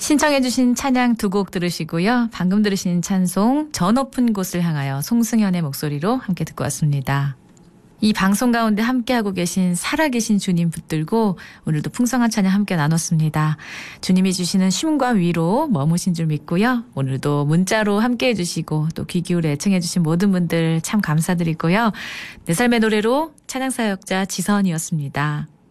신청해주신 찬양 두 곡 들으시고요. 방금 들으신 찬송 저 높은 곳을 향하여 송승현의 목소리로 함께 듣고 왔습니다. 이 방송 가운데 함께하고 계신 살아계신 주님 붙들고 오늘도 풍성한 찬양 함께 나눴습니다. 주님이 주시는 쉼과 위로 머무신 줄 믿고요. 오늘도 문자로 함께해 주시고 또 귀 기울여 애청해 주신 모든 분들 참 감사드리고요. 내 삶의 노래로 찬양사역자 지선이었습니다.